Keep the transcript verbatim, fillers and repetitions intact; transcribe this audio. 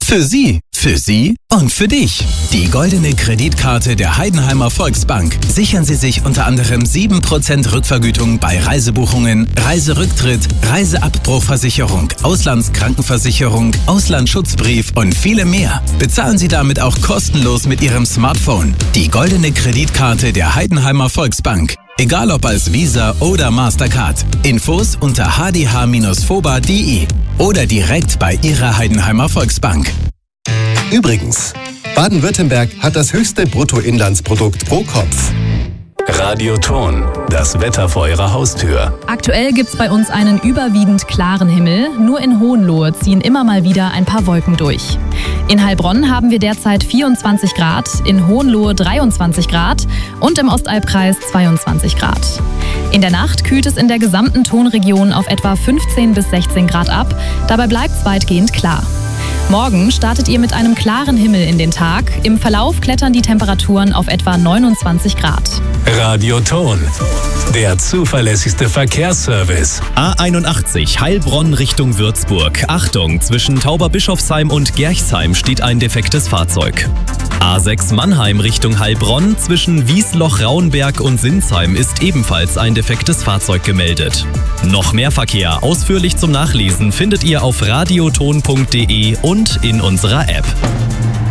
Für Sie, für Sie und für dich. Die goldene Kreditkarte der Heidenheimer Volksbank. Sichern Sie sich unter anderem sieben Prozent Rückvergütung bei Reisebuchungen, Reiserücktritt, Reiseabbruchversicherung, Auslandskrankenversicherung, Auslandsschutzbrief und viele mehr. Bezahlen Sie damit auch kostenlos mit Ihrem Smartphone. Die goldene Kreditkarte der Heidenheimer Volksbank. Egal ob als Visa oder Mastercard. Infos unter h d h Bindestrich foba punkt d e oder direkt bei Ihrer Heidenheimer Volksbank. Übrigens, Baden-Württemberg hat das höchste Bruttoinlandsprodukt pro Kopf. Radioton, das Wetter vor Ihrer Haustür. Aktuell gibt's bei uns einen überwiegend klaren Himmel. Nur in Hohenlohe ziehen immer mal wieder ein paar Wolken durch. In Heilbronn haben wir derzeit vierundzwanzig Grad, in Hohenlohe dreiundzwanzig Grad und im Ostalbkreis zweiundzwanzig Grad. In der Nacht kühlt es in der gesamten Tonregion auf etwa fünfzehn bis sechzehn Grad ab. Dabei bleibt es weitgehend klar. Morgen startet ihr mit einem klaren Himmel in den Tag. Im Verlauf klettern die Temperaturen auf etwa neunundzwanzig Grad. Radioton, der zuverlässigste Verkehrsservice. A einundachtzig Heilbronn Richtung Würzburg. Achtung, zwischen Tauberbischofsheim und Gerchsheim steht ein defektes Fahrzeug. A sechs Mannheim Richtung Heilbronn. Zwischen Wiesloch-Rauenberg und Sinsheim ist ebenfalls ein defektes Fahrzeug gemeldet. Noch mehr Verkehr ausführlich zum Nachlesen findet ihr auf radioton punkt d e und in unserer App.